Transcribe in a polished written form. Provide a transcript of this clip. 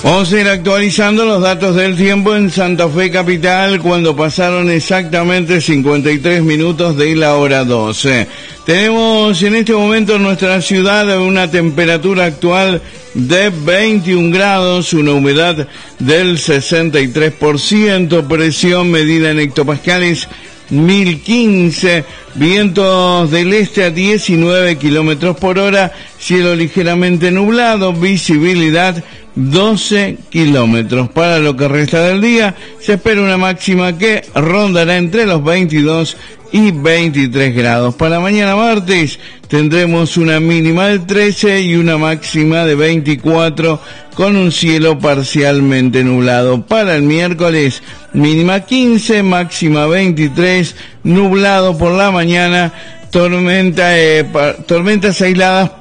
Vamos a ir actualizando los datos del tiempo en Santa Fe Capital cuando pasaron exactamente 53 minutos de la hora 12. Tenemos en este momento en nuestra ciudad una temperatura actual de 21 grados, una humedad del 63%, presión medida en hectopascales 1015, vientos del este a 19 kilómetros por hora, cielo ligeramente nublado, visibilidad 12 kilómetros. Para lo que resta del día, se espera una máxima que rondará entre los 22 y 23 grados. Para mañana martes tendremos una mínima de 13 y una máxima de 24 con un cielo parcialmente nublado. Para el miércoles, mínima 15, máxima 23, nublado por la mañana, tormentas aisladas